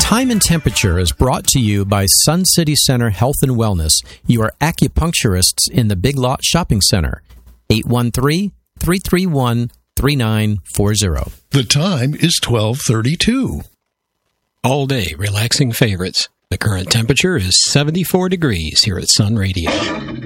Time and Temperature is brought to you by Sun City Center Health and Wellness, your acupuncturists in the Big Lot Shopping Center. 813-331-3940. The time is 12:32. All day relaxing favorites. The current temperature is 74 degrees here at Sun Radio.